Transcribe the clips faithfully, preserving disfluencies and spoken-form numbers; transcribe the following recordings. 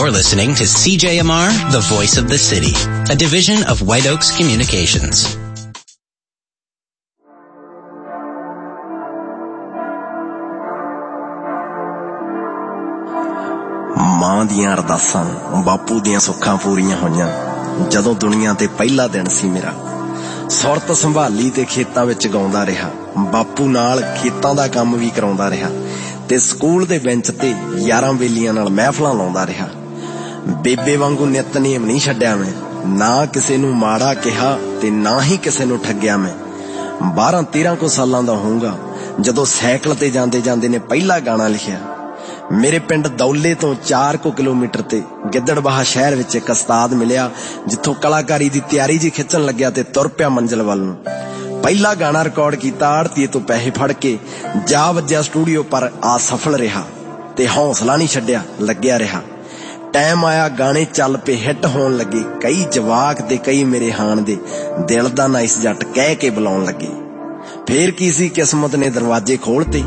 You're listening to C J M R, the voice of the city, a division of White Oaks Communications. ਮਾਂ ਦੀਆਂ ਅਰਦਾਸਾਂ ਬਾਪੂ ਦੀਆਂ ਸੁੱਖਾਂ ਪੂਰੀਆਂ ਹੋਈਆਂ ਜਦੋਂ ਦੁਨੀਆ ਤੇ ਪਹਿਲਾ ਦਿਨ ਸੀ ਮੇਰਾ। ਸੁਰਤ ਸੰਭਾਲੀ ਤੇ ਖੇਤਾਂ ਵਿੱਚ ਗਾਉਂਦਾ ਰਿਹਾ, ਬਾਪੂ ਨਾਲ ਖੇਤਾਂ ਦਾ ਕੰਮ ਵੀ ਕਰਾਉਂਦਾ ਰਿਹਾ ਤੇ ਸਕੂਲ ਦੇ ਬੈਂਚ ਤੇ ਯਾਰਾਂ ਬੇਲੀਆਂ ਨਾਲ ਮਹਿਫਲਾਂ ਲਾਉਂਦਾ ਰਿਹਾ। ਬੇਬੇ ਵਾਂਗੂ ਨਿਤਨੇਮ ਨਹੀਂ ਛੱਡਿਆ ਮੈਂ, ਨਾ ਕਿਸੇ ਨੂੰ ਮਾੜਾ ਕਿਹਾ ਤੇ ਨਾ ਹੀ ਕਿਸੇ ਨੂੰ ਠੱਗਿਆ ਮੈਂ। ਬਾਰਾਂ ਤੇਰਾਂ ਕੁ ਸਾਲਾਂ ਦਾ ਹੋਊਗਾ ਜਦੋਂ ਸਾਈਕਲ ਤੇ ਜਾਂਦੇ ਜਾਂਦੇ ਨੇ ਪਹਿਲਾ ਗਾਣਾ ਲਿਖਿਆ। ਮੇਰੇ ਪਿੰਡ ਦੌਲੇ ਤੋਂ ਚਾਰ ਕੁ ਕਿਲੋਮੀਟਰ ਤੇ ਗਿੱਦੜਬਾਹਾ ਸ਼ਹਿਰ ਵਿੱਚ ਇੱਕ ਉਸਤਾਦ ਮਿਲਿਆ ਜਿੱਥੋਂ ਕਲਾਕਾਰੀ ਦੀ ਤਿਆਰੀ ਜੀ ਖਿੱਚਣ ਲੱਗਿਆ ਤੇ ਤੁਰ ਪਿਆ ਮੰਜ਼ਿਲ ਵੱਲ ਨੂੰ। ਪਹਿਲਾ ਗਾਣਾ ਰਿਕਾਰਡ ਕੀਤਾ ਆੜਤੀਏ ਤੋਂ ਪੈਸੇ ਫੜ ਕੇ, ਜਾ ਵੱਜਿਆ ਸਟੂਡੀਓ ਪਰ ਅਸਫਲ ਰਿਹਾ ਤੇ ਹੌਸਲਾ ਨਹੀਂ ਛੱਡਿਆ, ਲੱਗਿਆ ਰਿਹਾ। ਟਾਈਮ ਆਇਆ ਗਾਣੇ ਚੱਲ ਪਏ, ਹਿੱਟ ਹੋਣ ਲੱਗੇ, ਕਈ ਜਵਾਕ ਤੇ ਕਈ ਮੇਰੇ ਹਾਣ ਦੇ ਦਿਲ ਦਾ ਨਾਈਸ ਜੱਟ ਕਹਿ ਕੇ ਬੁਲਾਉਣ ਲੱਗੇ। ਫੇਰ ਕੀ ਸੀ, ਕਿਸਮਤ ਨੇ ਦਰਵਾਜ਼ੇ ਖੋਲ੍ਹਤੇ।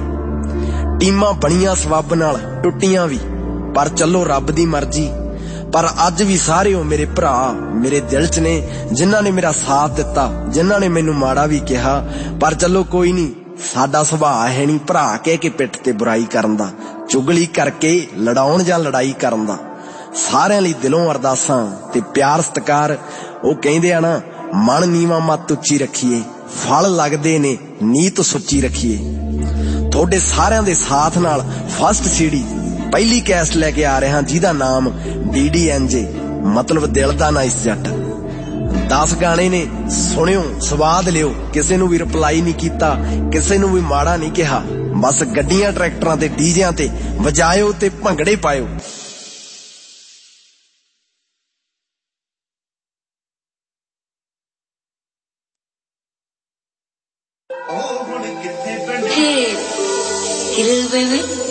ਟੀਮਾਂ ਬਣੀਆਂ ਸਬੱਬ ਨਾਲ, ਟੁੱਟੀਆਂ ਵੀ, ਪਰ ਚੱਲੋ ਰੱਬ ਦੀ ਮਰਜ਼ੀ। ਪਰ ਅੱਜ ਵੀ ਸਾਰੇ ਉਹ ਮੇਰੇ ਭਰਾ ਮੇਰੇ ਦਿਲ 'ਚ ਨੇ ਜਿਨ੍ਹਾਂ ਨੇ ਮੇਰਾ ਸਾਥ ਦਿੱਤਾ, ਜਿਨ੍ਹਾਂ ਨੇ ਮੈਨੂੰ ਮਾੜਾ ਵੀ ਕਿਹਾ। ਪਰ ਚੱਲੋ ਕੋਈ ਨਹੀਂ, ਸਾਡਾ ਸੁਭਾਅ ਹੈ ਨਹੀਂ ਭਰਾ ਕਹਿ ਕੇ ਪਿੱਠ ਤੇ ਬੁਰਾਈ ਕਰਨ ਦਾ, ਚੁਗਲੀ ਕਰਕੇ ਲੜਾਉਣ ਜਾਂ ਲੜਾਈ ਕਰਨ ਦਾ। ਸਾਰਿਆਂ ਲਈ ਦਿਲੋਂ ਅਰਦਾਸਾਂ ਤੇ ਪਿਆਰ ਸਤਿਕਾਰ। ਉਹ ਕਹਿੰਦੇ ਆ ਨਾ, ਮਨ ਨੀਵਾਂ ਮੱਤ ਉੱਚੀ ਰੱਖੀਏ, ਫਲ ਲੱਗਦੇ ਨੇ ਨੀਤ ਸੁੱਚੀ ਰੱਖੀਏ। ਤੁਹਾਡੇ ਸਾਰਿਆਂ ਦੇ ਸਾਥ ਨਾਲ ਫਸਟ ਸੀਡੀ ਪਹਿਲੀ ਕੈਸਟ ਲੈ ਕੇ ਆ ਰਿਹਾ ਜਿਹਦਾ ਨਾਮ ਡੀ ਡੀ ਐਨ ਜੇ, ਮਤਲਬ ਦਿਲ ਦਾ ਨਾਈਸ ਜੱਟ। ਦਸ ਗਾਣੇ ਨੇ, ਸੁਣਿਓ, ਸਵਾਦ ਲਿਓ। ਕਿਸੇ ਨੂੰ ਵੀ ਰਿਪਲਾਈ ਨਹੀਂ ਕੀਤਾ, ਕਿਸੇ ਨੂੰ ਵੀ ਮਾੜਾ ਨਹੀਂ ਕਿਹਾ। ਬਸ ਗੱਡੀਆਂ ਟਰੈਕਟਰਾਂ ਤੇ ਡੀਜਿਆਂ ਤੇ ਵਜਾਇਓ ਤੇ ਭੰਗੜੇ ਪਾਇਓ। Hey, hey little baby.